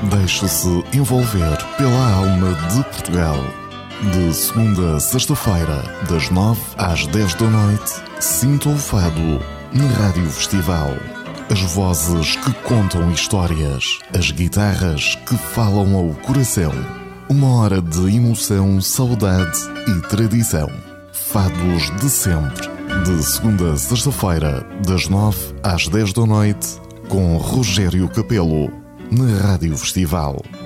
Deixe-se envolver pela alma de Portugal. De segunda a sexta-feira, das 9 às 10 da noite, sinta o fado na Rádio Festival. As vozes que contam histórias, as guitarras que falam ao coração. Uma hora de emoção, saudade e tradição. Fados de sempre. De segunda a sexta-feira, das 9 às 10 da noite, com Rogério Capelo, na Rádio Festival.